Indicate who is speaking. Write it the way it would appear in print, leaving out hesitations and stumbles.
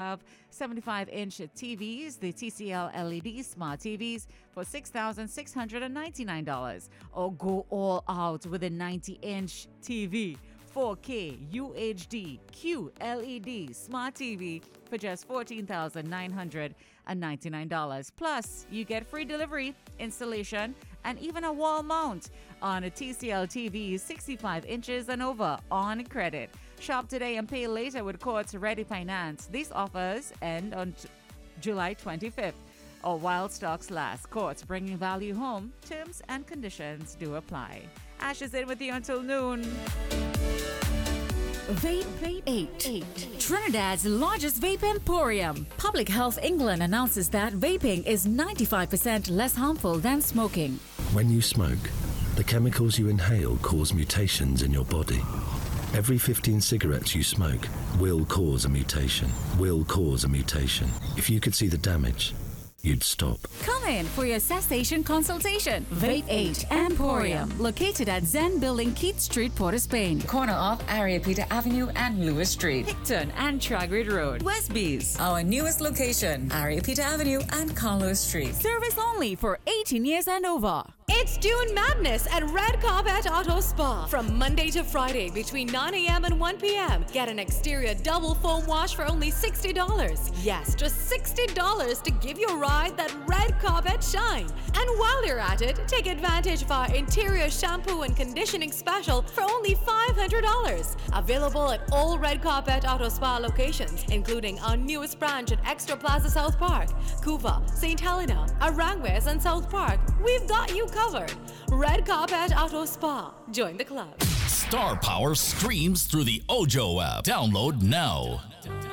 Speaker 1: have 75-inch TVs, the TCL LED Smart TVs for $6,699. Or go all out with a 90-inch TV. 4K UHD QLED Smart TV for just $14,999. Plus, you get free delivery, installation, and even a wall mount on a TCL TV 65 inches and over on credit. Shop today and pay later with Quartz Ready Finance. These offers end on July 25th or while stocks last. Quartz, bringing value home. Terms and conditions do apply. Ash is in with you until noon.
Speaker 2: Vape 8. Trinidad's largest vape emporium. Public Health England announces that vaping is 95% less harmful than smoking.
Speaker 3: When you smoke, the chemicals you inhale cause mutations in your body. Every 15 cigarettes you smoke will cause a mutation. If you could see the damage, you'd stop.
Speaker 2: Come in for your cessation consultation. Vape 8 Emporium, located at Zen Building, Keith Street, Port of Spain.
Speaker 4: Corner of Ariapita Avenue and Lewis Street.
Speaker 2: Hickton and Tragrid Road. Westbees.
Speaker 4: Our newest location, Ariapita Avenue and Carlos Street.
Speaker 2: Service only for 18 years and over.
Speaker 5: It's June Madness at Red Carpet Auto Spa. From Monday to Friday between 9 a.m. and 1 p.m. Get an exterior double foam wash for only $60. Yes, just $60 to give your ride that red carpet shine. And while you're at it, take advantage of our interior shampoo and conditioning special for only $500. Available at all Red Carpet Auto Spa locations, including our newest branch at Extra Plaza South Park, Cuba, St. Helena, Aranguez, and South Park. We've got you covered. Red Carpet Auto Spa. Join the club.
Speaker 6: Star Power streams through the Ojo app. Download now.